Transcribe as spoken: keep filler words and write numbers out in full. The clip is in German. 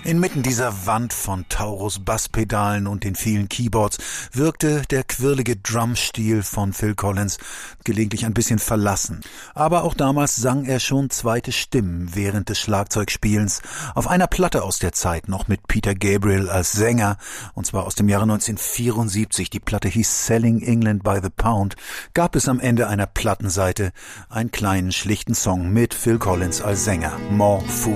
Inmitten dieser Wand von Taurus-Basspedalen und den vielen Keyboards wirkte der quirlige Drumstil von Phil Collins gelegentlich ein bisschen verlassen. Aber auch damals sang er schon zweite Stimmen während des Schlagzeugspielens auf einer Platte aus der Zeit, noch mit Peter Gabriel als Sänger, und zwar aus dem Jahre neunzehnhundertvierundsiebzig. Die Platte hieß Selling England by the Pound. Gab es am Ende einer Plattenseite einen kleinen, schlichten Song mit Phil Collins als Sänger, More Fool